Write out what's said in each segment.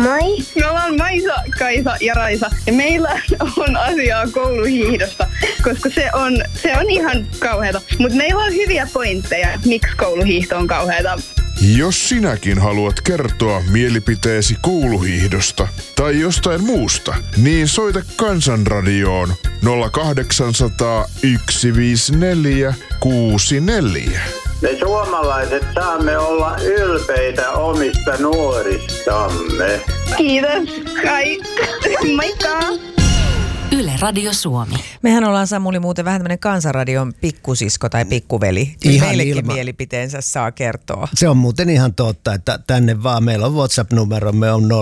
Moi. Me ollaan Maisa, Kaisa ja Raisa ja meillä on asiaa kouluhiihdosta, koska se on ihan kauheata. Mutta meillä on hyviä pointteja, miksi kouluhiihto on kauheata. Jos sinäkin haluat kertoa mielipiteesi kouluhiihdosta tai jostain muusta, niin soita Kansanradioon 0800 154 64. Me suomalaiset saamme olla ylpeitä omista nuoristamme. Kiitos. Kai. Moikka. Yle Radio Suomi. Mehän ollaan, Samuli, muuten vähän tämmöinen Kansanradion pikkusisko tai pikkuveli. Ihan meillekin ilman. mielipiteensä saa kertoa. Se on muuten ihan totta, että tänne vaan meillä on WhatsApp-numeromme on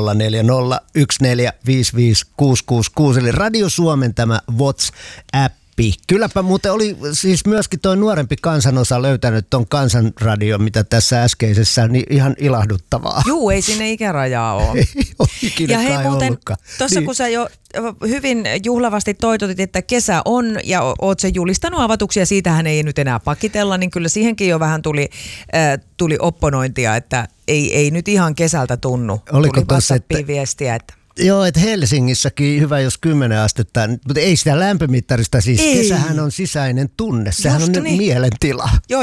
0401455666, eli Radio Suomen tämä WhatsApp. Kylläpä muuten oli siis myöskin tuo nuorempi kansanosa löytänyt ton Kansanradion, mitä tässä äskeisessä, niin ihan ilahduttavaa. Juu, ei sinne ikärajaa ole. Ei ole ikinä Ja hei muuten, tuossa niin. kun sä jo hyvin juhlavasti toitotit, että kesä on ja oot sen julistanut avatuksia, siitähän ei nyt enää pakitella, niin kyllä siihenkin jo vähän tuli opponointia, että ei nyt ihan kesältä tunnu. Oliko tuli tossa, WhatsAppiin viestiä, että joo, että Helsingissäkin hyvä jos 10 astetta, mutta ei sitä lämpömittarista siis. Ei. Kesähän on sisäinen tunne, sehän Just on niin. mielentila. joo,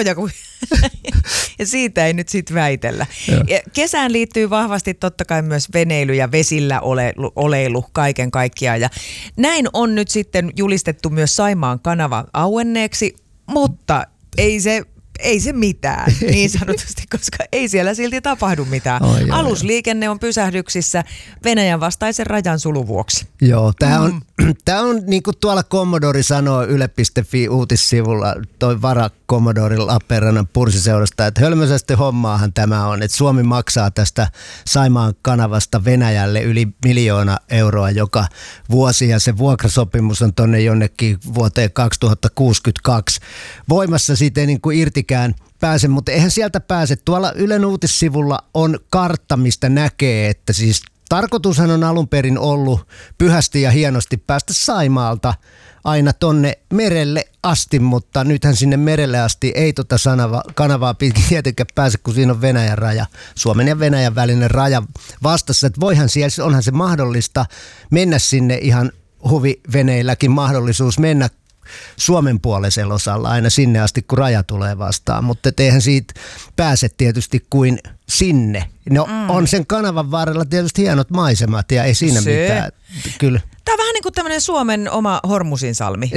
ja siitä ei nyt sitten väitellä. Ja kesään liittyy vahvasti totta kai myös veneily ja vesillä oleilu kaiken kaikkiaan. Ja näin on nyt sitten julistettu myös Saimaan kanava auenneeksi, mutta ei se mitään, niin sanotusti, koska ei siellä silti tapahdu mitään. Alusliikenne on pysähdyksissä Venäjän vastaisen rajan sulun vuoksi. Joo, tämä on niin kuin tuolla Commodore sanoo Yle.fi uutissivulla, toi vara Commodore Lappeenrannan pursiseurasta, että hölmöisesti hommaahan tämä on, että Suomi maksaa tästä Saimaan kanavasta Venäjälle yli 1 miljoona euroa joka vuosi, ja se vuokrasopimus on tonne jonnekin vuoteen 2062 voimassa, siitä ei niin kuin irtikään pääse, mutta eihän sieltä pääse. Tuolla Ylen uutissivulla on kartta, mistä näkee, että siis tarkoitushan on alun perin ollut pyhästi ja hienosti päästä Saimaalta aina tonne merelle asti, mutta nythän sinne merelle asti ei kanavaa pitkin tietenkään pääse, kun siinä on Venäjän raja, Suomen ja Venäjän välinen raja vastassa. Että voihan siellä, onhan se mahdollista mennä sinne ihan huviveneilläkin mahdollisuus mennä Suomen puoleisella osalla aina sinne asti, kun raja tulee vastaan, mutta eihän siitä pääse tietysti kuin sinne. No on sen kanavan varrella tietysti hienot maisemat ja ei siinä mitään. Kyllä. Tämä on vähän niin kuin tämmöinen Suomen oma Hormusinsalmi.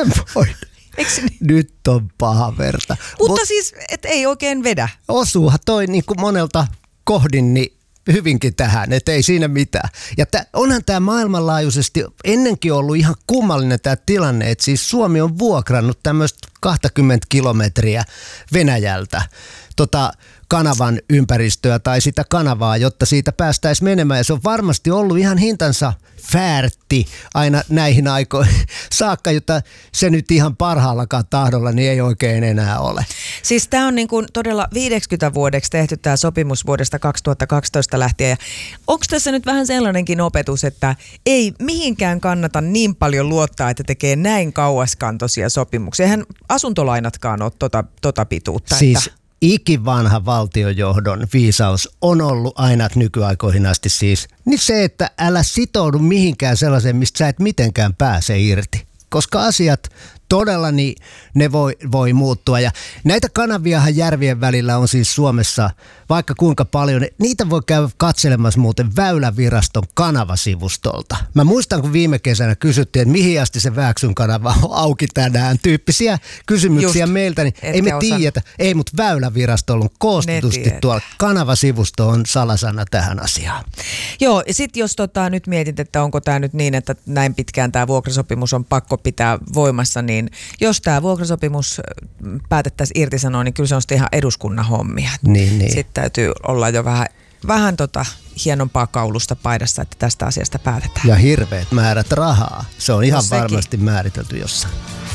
Nyt on paha verta. Mutta siis, et ei oikein vedä. Osuuhan toi niin kuin monelta kohdin niin hyvinkin tähän, että ei siinä mitään. Ja onhan tämä maailmanlaajuisesti ennenkin ollut ihan kummallinen tämä tilanne, että siis Suomi on vuokrannut tämmöistä 20 kilometriä Venäjältä kanavan ympäristöä tai sitä kanavaa, jotta siitä päästäisiin menemään. Ja se on varmasti ollut ihan hintansa väärti aina näihin aikoihin saakka, jota se nyt ihan parhaallakaan tahdolla niin ei oikein enää ole. Siis tämä on niin kuin todella 50 vuodeksi tehty tämä sopimus vuodesta 2012 lähtien. Ja onko tässä nyt vähän sellainenkin opetus, että ei mihinkään kannata niin paljon luottaa, että tekee näin kauaskantoisia sopimuksia? Eihän asuntolainatkaan ole tota pituutta. Siis että ikivanha valtiojohdon viisaus on ollut aina nykyaikoihin asti siis, niin se, että älä sitoudu mihinkään sellaiseen, mistä sä et mitenkään pääse irti. Koska asiat todella niin ne voi muuttua. Ja näitä kanaviahan järvien välillä on siis Suomessa vaikka kuinka paljon. Niitä voi käydä katselemassa muuten Väyläviraston kanavasivustolta. Mä muistan, kun viime kesänä kysyttiin, että mihin asti se Vääksyn kanava on auki tänään. Tyyppisiä kysymyksiä meiltä, niin ei me tiedetä. Ei, mutta Väylävirastolla on koostetusti tuolla kanavasivusto on salasana tähän asiaan. Joo, ja sitten jos nyt mietit, että onko tämä nyt niin, että näin pitkään tämä vuokrasopimus on pakko pitää voimassa, niin jos tämä vuokrasopimus päätettäisiin irtisanoa, niin kyllä se on sitten ihan eduskunnan hommia. Niin. Sitten täytyy olla jo vähän hienompaa kaulusta paidassa, että tästä asiasta päätetään. Ja hirveät määrät rahaa. Se on ihan sekin varmasti määritelty jossain.